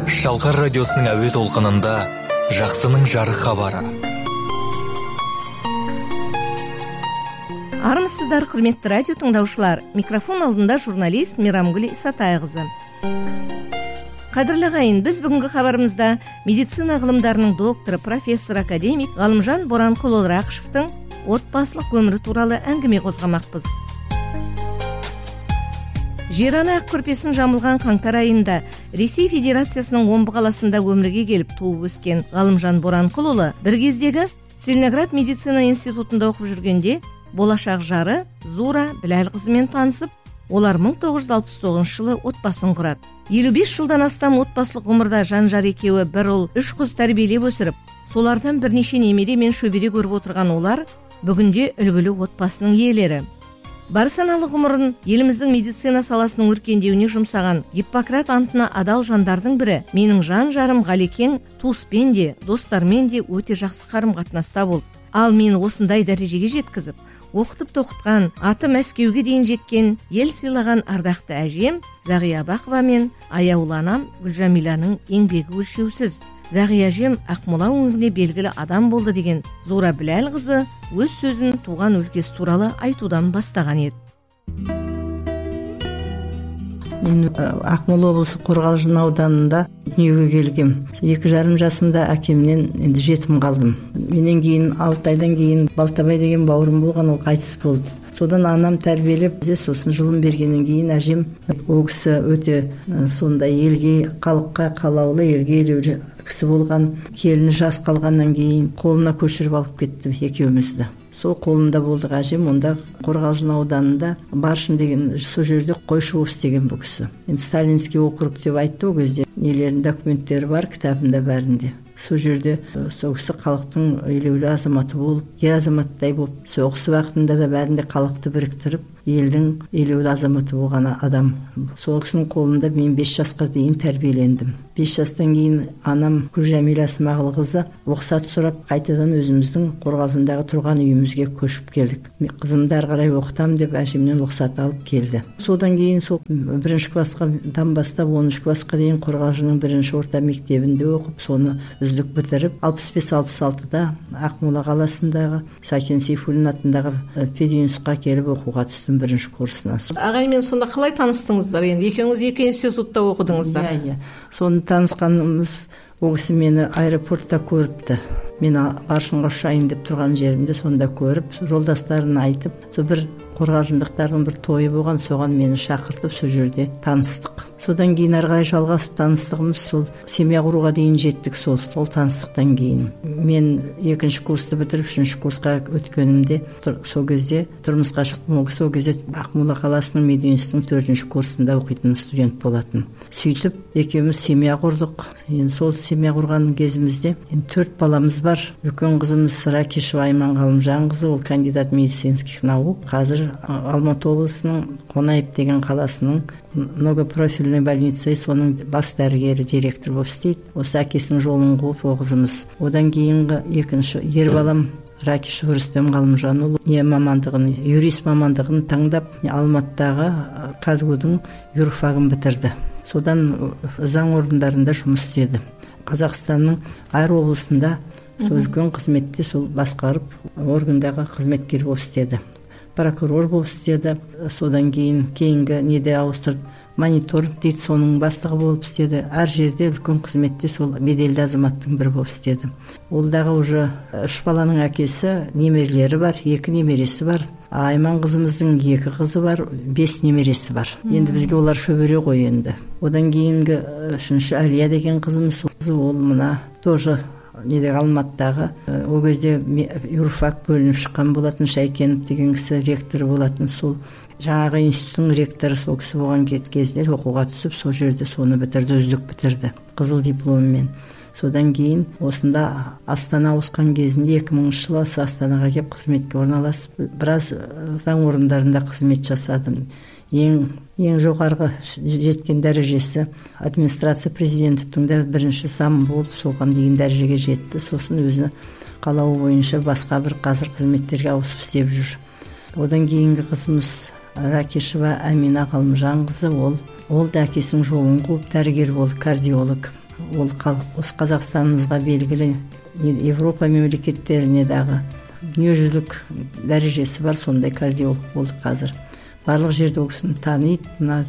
Шалқар радиосының әуе толқынында жақсының жарық хабары. Армысыздар, құрметті радио тыңдаушылар. Микрофон алдында журналист Мейрамгүл Исатайқызы. Қадірлі ағайын, біз бүгінгі хабарымызда медицина ғылымдарының докторы, профессор, академик Ғалымжан Боранқұлы Рақышевтың отбасылық өмірі туралы әңгіме қозғамақпыз. Жер-ана ақ көрпесін жамылған қаңтар айында Ресей Федерациясының Омбы қаласында өмірге келіп туып өскен Ғалымжан Боранқұлы бір кездегі Целиноград медицина институтында оқып жүргенде болашақ жары Зура Біләлқызымен танысып, олар 1969 жылы отбасын құрады. 55 жылдан астам отбасылық ғұмырда жан-жар екеуі бір ұл, 3 қыз тәрбиелеп өсіріп, солардан бірнеше немере мен шөбере көріп отырған олар бүгінде үлгілі отбасының иелері. Бар саналы ғұмырын еліміздің медицина саласының өркендеуіне жұмсаған Гиппократ антына адал жандардың бірі менің жан-жарым Ғалекең туыспен де, достармен де өте жақсы қарым-қатынаста болды. Ал мені осындай дәрежеге жеткізіп, оқытып тоқытқан, аты Мәскеуге дейін жеткен, ел сыйлаған ардақты әжем Зағия Бақова мен аяулы анам Гүлжамиланың еңбегі өлшеусіз. Зағия әжем Ақмола өңіріне белгілі адам болды деген Зура Біләлқызы өз сөзін туған өлкесі туралы айтудан бастаған еді. Мен Ақмола облысы Қорғалжын ауданында дүниеге келгем. 2,5 жасымда әкемнен енді жетім қалдым. Менен кейін 6 айдан кейін Балтабай деген бауырым болған, ол қайтыс болды. Содан анам тәрбиелеп, сосын жылын бергеннен кейін әжем ол кісі өте сондай елге, халыққа қалаулы, елге елеулі кісі болған. Келіні жас қалғаннан кейін қолына көшіріп алып кетті екеумізді. Сол қолында болдық әжем, онда Қорғалжын ауданында Баршын деген сол жерде қойшы болып істеген бұл кісі. Енді Сталинский округ деп айтты ол кезде. Нелердің документтері бар, кітабында бәрінде. Сол жерде сол кісі халықтың елеулі азаматы болып, ер азаматтай болып, соғыс уақытында да бәрінде халықты біріктіріп, елдің елеулі азаматы болған адам. Сол кісінің қолында мен 5 жасқа дейін тәрбиелендім. 5 жастан кейін анам Гүлжамила Смағұлқызы рұқсат сұрап, қайтадан өзіміздің Қорғалжындағы тұрған үйімізге көшіп келдік. Қызымды ары қарай оқытам деп әжемнен рұқсат алып келді. Содан кейін сол 1-ші классқа бастап 10-ші классқа дейін Қорғалжынның 1-ші орта мектебінде оқып, соны үздік бітіріп, 65-66-да Ақмола қаласындағы Сәкен Сейфуллин атындағы пединститутқа келіп оқуға түстім 1-ші курсына. Ағаймен сонда қалай таныстыңыздар? Енді екеуіңіз екі институтта оқыдыңыздар. Иә. Соны танысқанымыз, ол кісі мені аэропортта көріпті. Мен Баршынға ұшайын деп тұрған жерімде сонда көріп, жолдастарына айтып, сол бір қорғалжындықтардың бір тойы болған, соған мені шақыртып, сол жерде таныстық. Содан кейін арғай жалғасып таныстығымыз сол семья құруға дейін жеттік, сол таныстықтан кейін. Мен 2-ші курсты бітіріп 3-ші курсқа өткенімде сол кезде тұрмысқа шықтым. Ол кісі сол кезде Ақмола қаласының мединститутының 4-ші курсында оқитын студент болатын. Сөйтіп екеуміз семья құрдық. Енді сол семья құрған кезімізде 4 баламыз бар. Үлкен қызымыз Ракишева Айман Ғалымжанқызы, ол кандидат медицинских наук. Қазір Алматы облысының Қонаев деген қаласының многопрофильный больница, соның бас дәрігері, директор болып істейді. Осы әкесінің жолын қуып оқызымыз. Одан кейінгі 2-ші ер балам Ракишев Рүстем Ғалымжанұлы мамандығын, юрист мамандығын таңдап, Алматыдағы Казгудың юрфагын бітірді. Содан заң орындарында жұмыс істеді. Қазақстанның әр облысында сол үлкен қызметте сол басқарып, органдағы қызметкер болып істеді. Прокурор болып істеді. Содан кейінгі неде ауыстырды. Мониторинг дейді, соның бастығы болып істеді. Әр жерде үлкен қызметте сол беделді азаматтың бірі болып істеді. Олдағы уже 3 баланың әкесі, немерелері бар, 2 немересі бар. Айман қызымыздың 2 қызы бар, 5 немересі бар. Енді бізге олар шөбере ғой енді. Одан кейінгі 3-ші Әлия деген қызымыз, ол мына тоже Алматыдағы ол кезде юрфак бөлініп шыққан болатын, Шайкенов деген кісі ректор болатын. Сол жаңағы институттың ректоры сол кісі болған кезде оқуға түсіп, сол жерде соны бітірді, үздік бітірді қызыл дипломмен. Содан кейін осында Астана ауысқан кезінде 2000 жылы Астанаға келіп қызметке орналасып, біраз заң орындарында қызмет жасадым. Ең жоғарғы жеткен дәрежесі администрация президенттің де 1-ші зам болып, соған дейін дәрежеге жетті. Сосын өзі қалауы бойынша басқа бір қазір қызметтерге ауысып істеп жүр. Одан кейінгі қызымыз Ракишева Амина Ғалымжанқызы, ол да әкесінің жолын қуып дәрігер болды, кардиолог. ол осы Қазақстанымызға белгілі Европа мемлекеттеріне дағы дүниежүзілік дәрежесі бар сондай кардиолог болды. Қазір барлық жерде ол кісіні таниды. Мына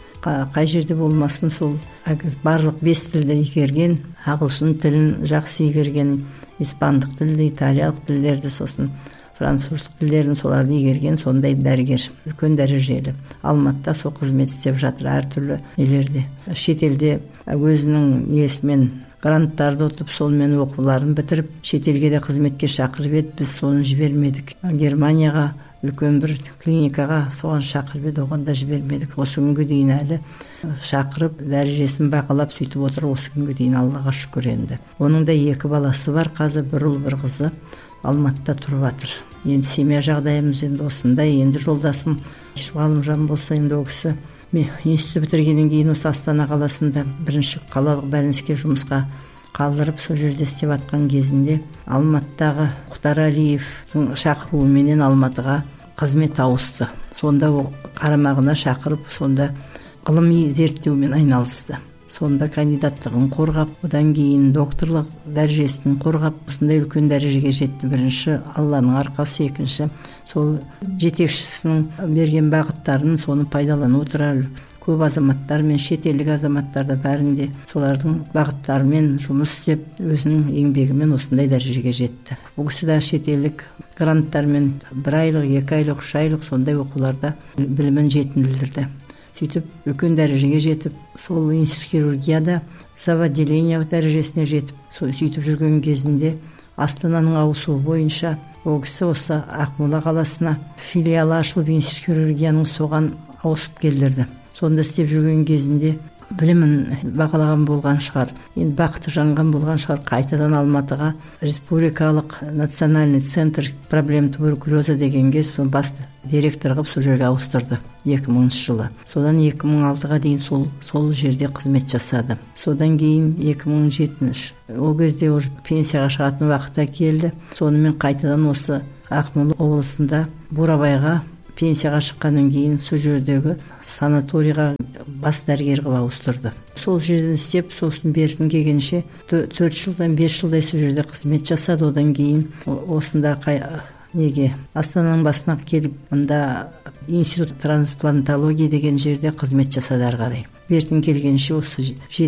қай жерде болмасын сол барлық 5 тілді игерген, ағылшын тілін жақсы игерген, испандық тілді, италиялық тілдерді, сосын француздық тілдерін соларды игерген сондай дәрігер, үлкен дәрежелі. Алматыда сол қызмет істеп жатыр, әртүрлі нелерде. Шетелде өзінің несімен гранттарды ұтып, сонымен оқуларын бітіріп, шетелге де қызметке шақырып еді, біз соны жібермедік. Германияға үлкен бір клиникаға соған шақырып еді, оған да жібермедік. Осы күнге дейін әлі шақырып, дәрежесін бақылап сөйтіп отыр осы күнге дейін, Аллаға шүкір енді. Оның да 2 баласы бар, қазір бір ұл бір қызы Алматыда тұрып жатыр. Енді семья жағдайымыз енді осындай. Енді жолдасым Ғалымжан болса, енді ол кісі институт бітіргеннен кейін осы Астана қаласында 1-ші қалалық бәлініске жұмысқа қалдырып, сол жерде істеп жатқан кезінде Алматыдағы Мұхтар Алиевтің шақыруыменен Алматыға қызмет ауысты. Сонда ол қарамағына шақырып, сонда ғылыми зерттеумен айналысты. Сонда кандидаттығын қорғап, одан кейін докторлық дәрежесін қорғап, осындай үлкен дәрежеге жетті. 1-ші Алланың арқасы, 2-ші сол жетекшісінің берген бағыттарын соны пайдаланып отырар. Көп азаматтар мен шетелдік азаматтарда бәрінде солардың бағыттарымен жұмыс істеп, өзінің еңбегімен осындай дәрежеге жетті. Бұл кісі де шетелдік гранттармен 1 айлық, 2 айлық, 3 айлық сондай оқуларда білімін жетілдірді. Сөйтіп, үлкен дәрежеге жетіп, сол институт хирургияда заводеление дәрежесіне жетіп, сөйтіп жүрген кезінде Астананың ауысуы бойынша ол кісі осы Ақмола қаласына филиалы ашылып, институт хирургияның соған ауысып келдірді. Сонда істеп жүрген кезінде білімін бағалаған болған шығар, енді бақыты жанған болған шығар, қайтадан Алматыға республикалық национальный центр проблем туберкулеза дегенге бас директор қылып сол жерге ауыстырды 2000 жылы. Содан 2006-ға дейін сол жерде қызмет жасады. Содан кейін 2007 ол кезде уже пенсияға шығатын уақытта келді. Сонымен қайтадан осы Ақмола облысында Бурабайға пенсияға шыққаннан кейін сол жердегі санаторийға бас дәрігер қылып ауыстырды. Сол жерден істеп, сосын бертін келгенше 4 жылдан 5 жылдай сол жерде қызмет жасады. Одан кейін осында Астананың басына келіп, мұнда институт трансплантология деген жерде қызмет жасады ары қарай. Бертін келгенше осы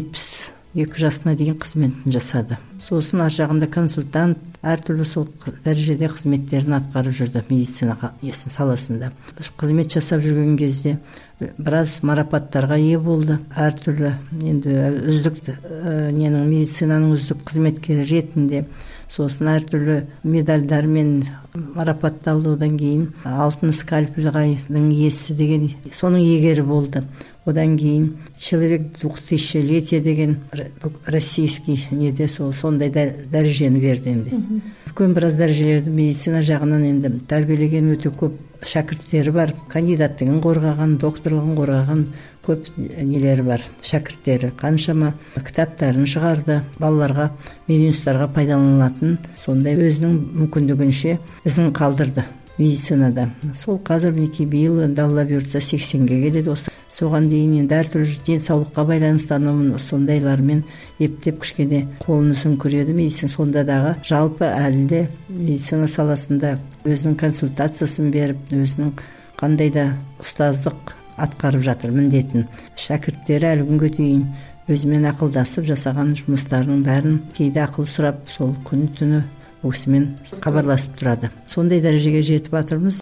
72 жасына дейін қызметін жасады. Сосын ар жағында консультант, әртүрлі сол дәрежеде қызметтерін атқарып жүрді медицина саласында. Қызмет жасап жүрген кезде біраз марапаттарға ие болды. Әртүрлі енді үздік медицинаның үздік қызметкері ретінде, сосын әртүрлі медальдармен марапатталды. Одан кейін алтын скальпельдің иесі деген соның иегері болды. Одан кейін человек 2000-летия деген российский неде сондай дәрежені берді енді. Үлкен біраз дәрежелерді медицина жағынан енді тәрбиелеген өте көп шәкірттері бар. Кандидаттығын қорғаған, докторлығын қорғаған көп нелері бар, шәкірттері. Қаншама кітаптарын шығарды, балаларға, мединстарға пайдаланылатын сондай өзінің мүмкіндігінше ізін қалдырды медицинада. Сол қазір мінекей биыл Алла бұйыртса 80-ге келеді. Соған дейін енді әртүрлі денсаулыққа байланысты сондайлармен ептеп кішкене қолын сүңкіреді медицина. Сонда дағы жалпы әлі де медицина саласында өзінің консультациясын беріп, өзінің қандай да ұстаздық атқарып жатыр міндетін. Шәкірттері әлі күнге дейін өзімен ақылдасып жасаған жұмыстарының бәрін кейде ақыл сұрап, сол күні түні осымен хабарласып тұрады. Сондай дәрежеге жетіп жатырмыз.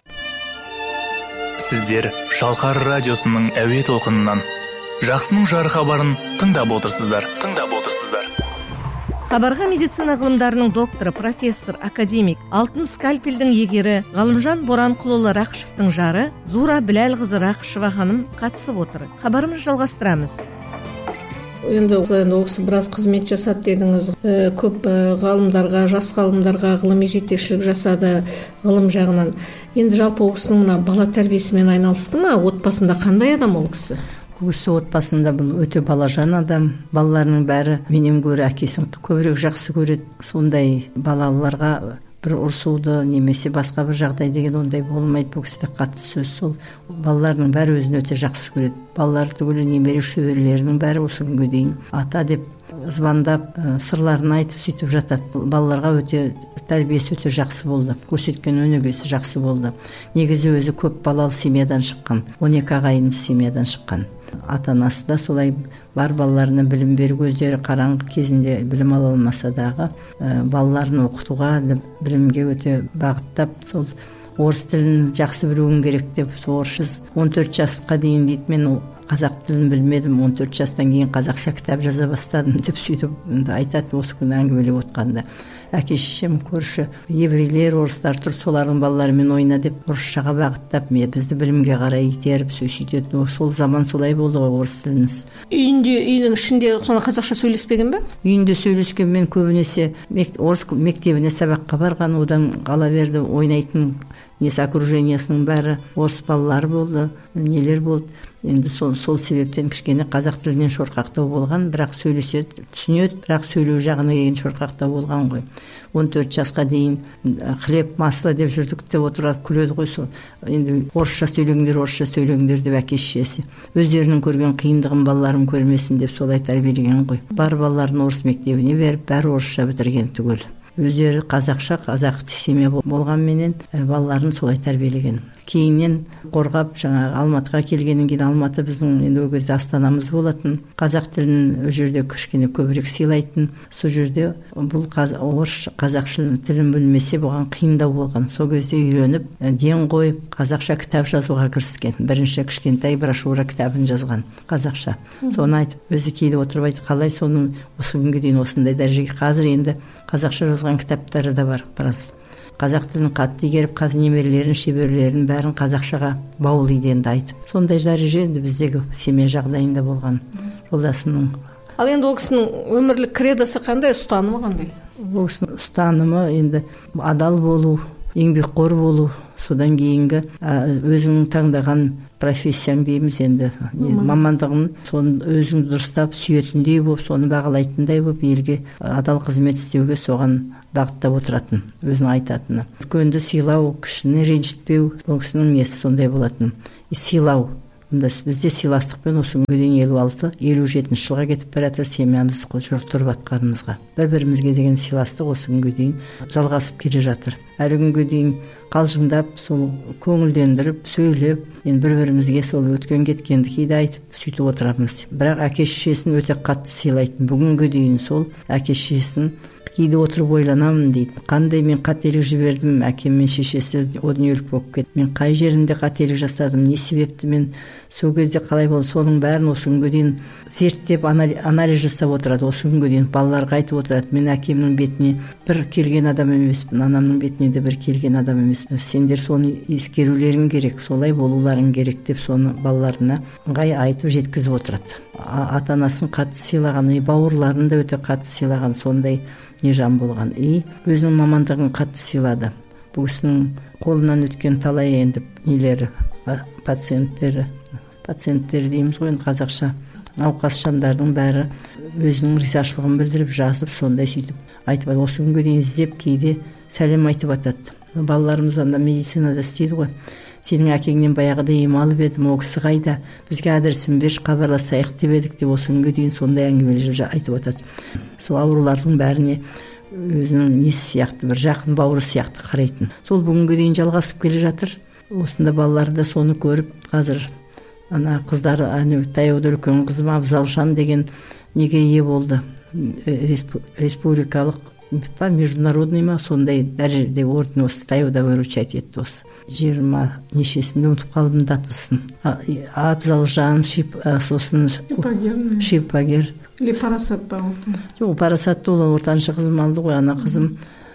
Сіздер Шалқар радиосының әуе толқынынан жақсының жар хабарын тыңдап отырсыздар. Хабарға медицина ғылымдарының докторы, профессор, академик, алтын скальпельдің егері Ғалымжан Боранқұлұлы Рақышевтың жары Зура Біләлқызы Рақышева ханым қатысып отыр. Хабарымыз жалғастырамыз. Енді осы біраз қызмет жасады дедіңіз. Көп ғалымдарға, жас ғалымдарға ғылыми жетекшілік жасады ғылым жағынан. Енді жалпы осының мына бала тәрбиесімен айналысты ма? Отбасында қандай адам ол кісі? Осы отбасында бұл өте балажан адам. Балаларының бәрі менен гөрі әкесін көбірек жақсы көреді. Сондай балаларға бір ұрсуды немесе басқа бір жағдай деген ондай болмайды. бұл кісіде қатты сөз. Сол балалардың бәрі өзін өте жақсы көреді. балалар түгілі немере шөберелерінің бәрі осы күнге дейін ата деп звондап сырларын айтып сөйтіп жатады. балаларға өте тәрбиесі өте жақсы болды, көрсеткен өнегесі жақсы болды. Негізі өзі көп балалы семьядан шыққан, 12 ағайынды семьядан шыққан. Ата-анасы да солай бар балаларына білім беруге, өздері қараңғы кезінде білім ала алмаса дағы балаларын оқытуға, білімге өте бағыттап, сол орыс тілін жақсы білуің керек деп, орысшыз 14 жасқа дейін дейді, мен қазақ тілін білмедім, 14 жастан кейін қазақша кітап жаза бастадым деп сөйтіп айтады осы күні әңгімелеп отқанда. Әке-шешем көрші еврейлер, орыстар тұр, солардың балаларымен ойна деп орысшаға бағыттап, бізді білімге қарай итеріп сөйтеді. Сол заман солай болды ғой орыс тіліміз. Үйдің ішінде соны қазақша сөйлеспеген бе? Үйінде сөйлескен, мен көбінесе орыс мектебіне сабаққа барған, одан қала берді ойнайтын окружениясының бәрі орыс балалар болды, нелер болды. Енді сол себептен кішкене қазақ тілінен шорқақтау болған, бірақ сөйлеседі, түсінеді, бірақ сөйлеу жағына келген шорқақтау болған ғой. 14 жасқа дейін хлеб, масло деп жүрдік деп отырады, күледі ғой. Сол енді орысша сөйлеңдер деп әке-шешесі. Өздерінің көрген қиындығын балаларым көрмесін деп солай тәрбиелеген ғой. Бар балаларын орыс мектебіне беріп, бәрі орысша бітірген түгел. Өздері қазақ семья болғанменен балаларын солай тәрбиелеген. Кейіннен қорғап, жаңағы Алматыға келгеннен кейін, Алматы біздің енді ол кезде астанамыз болатын. Қазақ тілін ол жерде кішкене көбірек сыйлайтын. Сол жерде бұл орыс қазақ тілін білмесе бұған қиындау болған. Сол кезде үйреніп, ден қойып, қазақша кітап жазуға кіріскен. Бірінші кішкентай брошюра кітабын жазған қазақша. Соны айтып, өзі кейде отырып айтып, қалай соның осы күнге дейін осындай дәрежеге, қазір енді қазақша жазған кітаптары да бар, біраз. Қазақ тілін қатты игеріп, қазір немерелерін, шеберлерін бәрін қазақшаға баулиды енді айтып. Сондай дәреже енді біздегі семья жағдайында болған жолдасымның. Ал енді ол кісінің өмірлік кредосы қандай, ұстанымы қандай? Ол кісінің ұстанымы енді адал болу, еңбекқор болу, содан кейінгі өзіңнің таңдаған профессияң дейміз енді, мамандығын соны өзің дұрыстап сүйетіндей болып, соны бағалайтындай болып, елге адал қызмет істеуге соған бағыттап отыратын, өзінің айтатыны. Үлкенді сыйлау, кішіні ренжітпеу, ол кісінің несі сондай болатын. Сыйлау. Бізде сыйластықпен осы күнге дейін 56-57 жылға кетіп баратыр, семьямыз тұрып атқанымызға. Бір-бірімізге деген сыйластық осы күнге дейін жалғасып келе жатыр. Әлі күнге дейін қалжыңдап, сол көңілдендіріп, сөйлеп, бір-бірімізге сол өткен кеткенді кейде айтып сөйтіп отырамыз. Бірақ әке-шешесін өте қатты сыйлайтын. Бүгінге дейін сол әке-шешесін кейде отырып ойланамын дейді. Қандай мен қателік жібердім, әкем мен шешесі о дүниелік болып кетті. Мен қай жерінде қателік жасадым, не себепті мен сол кезде қалай болды, соның бәрін осы күнге дейін зерттеп, анализ жасап отырады. Осы күнге дейін балаларға айтып отырады. Мен әкемнің бетіне бір келген адам емеспін, анамның бетіне де бір келген адам емеспін. Сендер соны ескерулерің керек, солай болуларың керек деп соны балаларына ыңғай айтып жеткізіп отырады. Ата-анасын қатты сыйлаған, бауырларын да өте қатты сыйлаған, сондай жан болған. Өзінің мамандығын қатты сыйлады. Бұл кісінің қолынан өткен талай енді нелері, пациенттері дейміз ғой, қазақша науқас жандардың бәрі өзінің ризашылығын білдіріп, жазып, сондай сөйтіп айтып, осы күнге дейін іздеп, кейде сәлем айтып атады. Балаларымыз анда медицинада істейді ғой. Сенің әкеңнен баяғыда ем алып едім, ол кісі қайда, бізге адресін берші, хабарласайық деп едік деп осы күнге дейін сондай әңгімелер айтып атады. Сол аурулардың бәріне өзінің несі сияқты, бір жақын бауыры сияқты қарайтын. Сол бүгінге дейін жалғасып келе жатыр. Осында балалары да соны көріп, қазір ана қыздары, таяуда үлкен қызым Абзалжан деген неге ие болды. Республикалық международный сондай дәрежеде орден осы таяуда выручать етті осы. 20 нешесінде ұмытып қалдым датасын. Абзалжан, сосын Шипагер. Или Парасат па? Жоқ, Парасатты ол ортаншы қызым алды ғой, ана қызым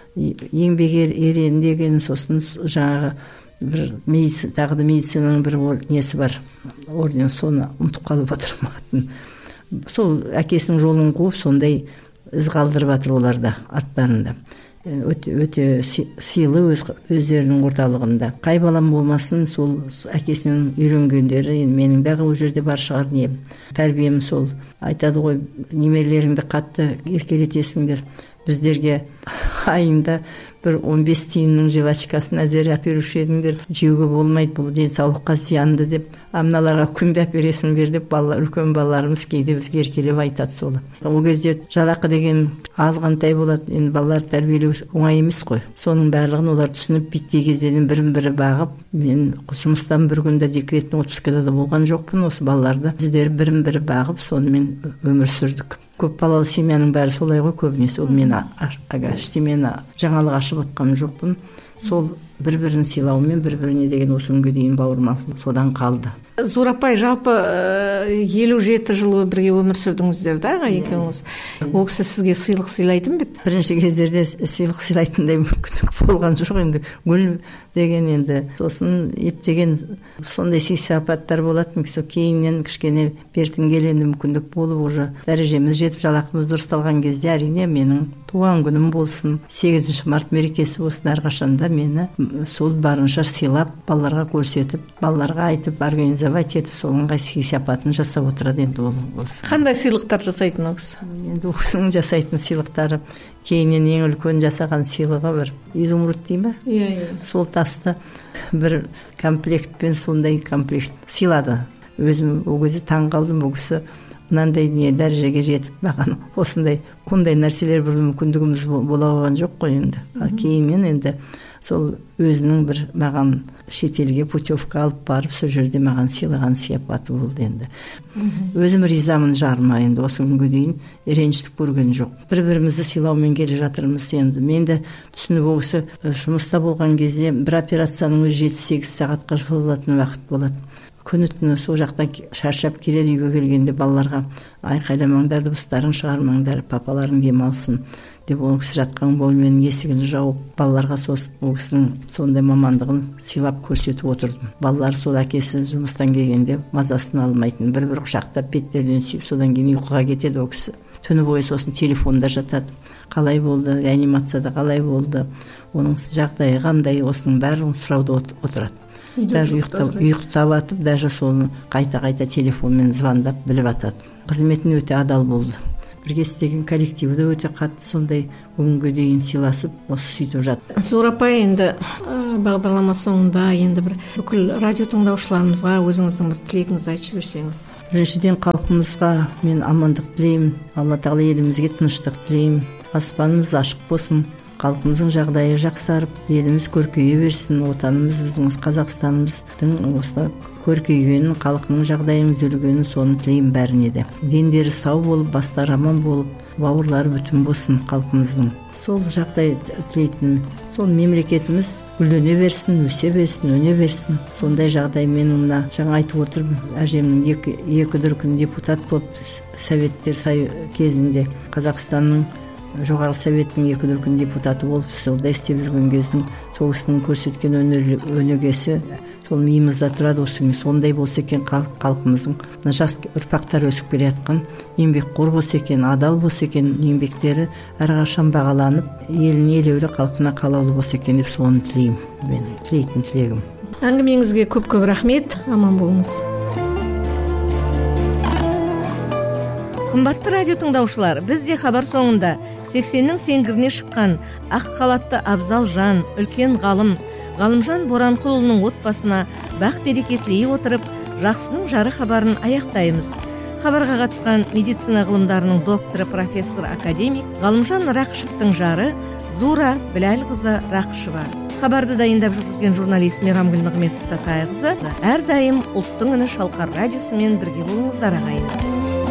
еңбек ерен деген, сосын жаңағы бір тағы да медицинаның бір несі бар, орден, соны ұмытып қалып отырматын. Сол әкесінің жолын қуып, сондай із қалдырып жатыр оларда, арттарында. Өте сыйлы өздерінің орталығында. Қай балам болмасын, сол әкесінің үйренгендері, менің дағы ол жерде бар шығар, не тәрбием сол. Айтады ғой, немерелеріңді қатты еркелетесіңдер, біздерге айында бір 15 тиынның жвачкасын әзер әперуші едіңдер, жеуге болмайды, бұл денсаулыққа зиянды деп, мыналарға күнде әпересің бер деп, үлкен балаларымыз кейде бізге еркелеп айтады солы. Ол кезде жалақы деген азғантай болады, енді балалар тәрбиелеу оңай емес қой. Соның барлығын олар түсініп, биттей кезден бірін-бірі бағып, мен жұмыстан бір күнде декреттің отпускада да болған жоқпын, осы балаларды өздері бірін-бірі бағып, сонымен өмір сүрдік. Көп балалы семьяның бәрі солай ғой, көбінесе. Ол мен семьяны жаңалық ашып отқан жоқпын. Сол бір-бірін сыйлаумен, бір-біріне деген осы күнге дейін бауырмалдық содан қалды. Зурапай, жалпы 57 жыл бірге өмір сүрдіңіздер да, аға екеуіңіз. Ол кісі сізге сыйлық сыйлайтын бе? Бірінші кездерде сыйлық сыйлайтындай мүмкіндік болған жоқ, енді гүл деген, енді сосын ептеген сондай сый-сапаттар болатын. Кейіннен кішкене бертін келенді мүмкіндік болып, уже дәрежеміз жетіп, жалақымыз дұрысталған кезде әрине менің туған күнім болсын, 8 март мерекесі болсын, әрқашанда мені сол барынша сыйлап, балаларға көрсетіп, балаларға айтып, организовать етіп, соңғы сый-сапатын жасап отырады. Енді ол қандай сыйлықтар жасайтын ол кісі? Енді ол кісінің жасайтын сыйлықтары, кейіннен ең үлкен жасаған сыйлығы бір изумруд дей ма? Сол тасты бір комплектпен, сондай комплект сыйлады. Өзім ол кезде таң қалдым, ол кісі мынандай дәрежеге жетіп, маған осындай ондай нәрселер бір мүмкіндігіміз бола алған жоқ қой енді. Кейіннен енді сол өзінің бір маған шетелге путевка алып барып, сол жерде маған сыйлаған сияпаты болды енді. Өзім ризамын жарыма, енді осы күнге дейін ренжітіп көрген жоқ. Бір-бірімізді сыйлаумен келе жатырмыз енді. Мен де түсініп, ол кісі жұмыста болған кезде бір операцияның өзі 7-8 сағатқа созылатын уақыт болады. Күні-түні сол жақтан шаршап келеді, үйге келгенде балаларға айқайламаңдар, дыбыстарын шығармаңдар, папаларың демалсын деп, ол кісі жатқан бөлменің есігін жауып, балаларға ол кісінің сондай мамандығын сыйлап көрсетіп отырдым. Балалар сол әкесі жұмыстан келгенде мазасын алмайтын, бір-бір құшақтап беттерінен сүйіп, содан кейін ұйқыға кетеді ол кісі. Түні бойы сосын телефонда жатады. Қалай болды, реанимацияда қалай болды, оның жағдайы қандай, осының бәрін сұрауды отырады. Даже ұйықтап атып, даже соны қайта-қайта телефонмен звондап біліп атады. Қызметін өте адал болды. Бірге істеген коллективі де өте қатты, сондай бүгінге дейін сыйласып, осы сөйтіп жатты. Зурапай, енді бағдарлама соңында енді бір бүкіл радио тыңдаушыларымызға өзіңіздің бір тілегіңізді айтып берсеңіз. Біріншіден халқымызға мен амандық тілеймін, Алла тағала елімізге тыныштық тілеймін, аспанымыз ашық болсын, халқымыздың жағдайы жақсарып, еліміз көркейе берсін, отанымыз, біздің Қазақстанымыздың осы көркейгенін, халқының жағдайының түзелгенін соны тілеймін бәріне де. Дендері сау болып, бастары аман болып, бауырлары бүтін болсын халқымыздың. Сол жағдай тілейтінім. Сол мемлекетіміз гүлдене берсін, өсе берсін, өне берсін. Сондай жағдай мен мына жаңа айтып отырмын, әжемнің екі дүркін депутат болып, советтер кезінде Қазақстанның жоғарғы советтің 2 дүркін депутаты болып, солда істеп жүрген кездің сол кісінің көрсеткен өнегесі сол миымызда тұрады. Осы сондай болса екен халқымыздың, жас ұрпақтар өсіп келе жатқан, еңбекқор болса екен, адал болса екен, еңбектері әрқашан бағаланып, еліне елеулі, халқына қалаулы болса екен деп соны тілеймін. Мен тілейтін тілегім. Әңгімеңізге көп-көп рахмет, аман болыңыз. Қымбатты радио тыңдаушылар, біз де хабар соңында 80-нің сеңгіріне шыққан ақ халатты абзал жан, үлкен Ғалымжан Боранқұлұлының отбасына бақ-береке тілей отырып, жақсының жары хабарын аяқтаймыз. Хабарға қатысқан медицина ғылымдарының докторы, профессор, академик Ғалымжан Рақышевтың жары Зура Біләлқызы Рақышева. Хабарды дайындап жүргізген журналист Мейрамгүл Нығметқызы Сатайқызы. Әрдайым ұлттың үні Шалқар радиосымен бірге болыңыздар ағайын.